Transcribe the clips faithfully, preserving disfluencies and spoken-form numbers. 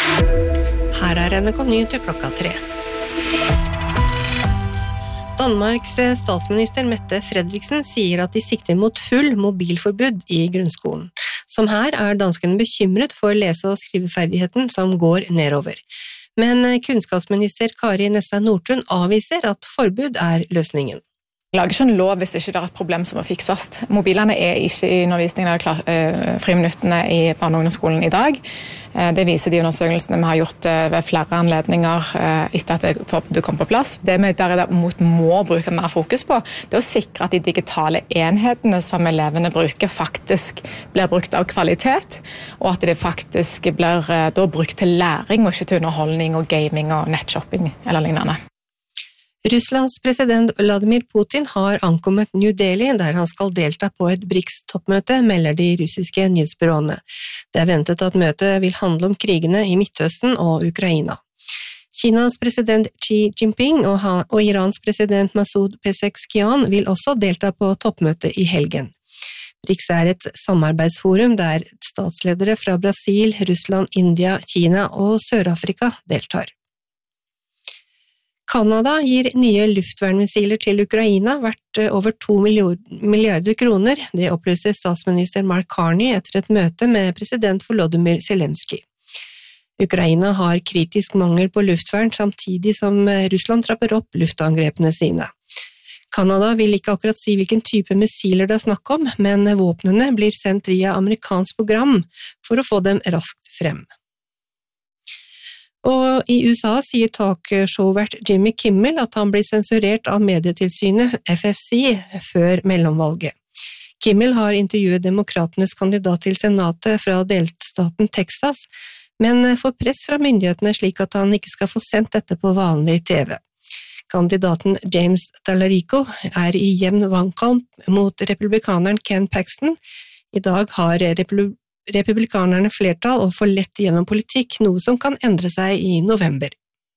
Her er N R K Nyheter klokka tre. Danmarks statsminister Mette Frederiksen sier at de sikter mot full mobilforbud i grunnskolen. Som her er danskene bekymret for lese- og skriveferdigheten som går nedover. Men kunnskapsminister Kari Nessa Nordtun avviser at forbud er løsningen. Jeg lager ikke en lov hvis ikke det er et problem som må fikses. Mobilene er ikke i undervisningen eller uh, friminuttene i barne- og ungdomsskolen i dag. Uh, det viser de undersøkelsene vi har gjort uh, ved flere anledninger uh, etter at det forbudet kom på plass. Det vi derimot må bruke mer fokus på, det er å sikre at de digitale enhetene som elevene bruker faktisk blir brukt av kvalitet, og at det faktisk blir uh, da brukt til læring og ikke til underholdning og gaming og nettshopping eller lignende. Russlands president Vladimir Putin har ankommet New Delhi, der han skal delta på et BRICS-toppmøte, melder de russiske nyhetsbyråene. Det er ventet at møtet vil handle om krigene i Midtøsten og Ukraina. Kinas president Xi Jinping og, han, og Irans president Masoud Pezeshkian vil også delta på toppmøtet i helgen. BRICS er et samarbeidsforum der statsledere fra Brasil, Russland, India, Kina og Sør-Afrika deltar. Kanada gir nye luftvernmissiler til Ukraina verdt over to milliarder kroner, det opplyste statsminister Mark Carney etter et møte med president Volodymyr Zelensky. Ukraina har kritisk mangel på luftvern samtidig som Russland trapper opp luftangrepene sine. Kanada vil ikke akkurat si hvilken type missiler det er snakk om, men våpnene blir sendt via amerikansk program for å få dem raskt frem. Og i U S A sier talkshowvert Jimmy Kimmel at han blir sensurert av medietilsynet F F C før mellomvalget. Kimmel har intervjuet demokratenes kandidat til senatet fra delstaten Texas, men får press fra myndighetene slik at han ikke skal få sendt dette på vanlig T V. Kandidaten James Tallarico er i jevn vannkamp mot republikaneren Ken Paxton. I dag har republikanerne Republikanerne flertall og får lett gjennom politikk, noe som kan endre seg i november.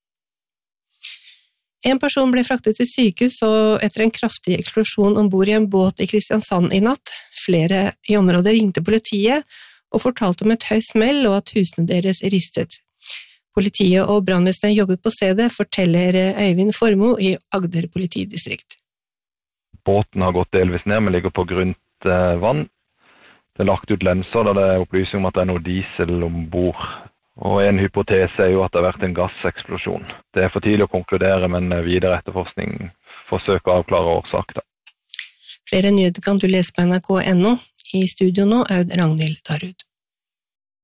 En person ble fraktet til sykehus og etter en kraftig eksplosjon ombord i en båt i Kristiansand i natt. Flere i området ringte politiet og fortalte om et høyt smell og at husene deres ristet. Politiet og brannvesenet jobbet på stedet, forteller Øyvind Formo i Agder politidistrikt. Båten har gått delvis ned, men ligger på grunt vann. Det er lagt ut lenser der det er opplysning om at det er noe diesel ombord. Og en hypotese er jo at det har vært en gasseksplosjon. Det er for tidlig å konkludere, men videre etterforskning forsøker å avklare årsaken. Flere nyheter kan du lese på N R K punktum N O. I studio nå, Aud Ragnhild Tarud.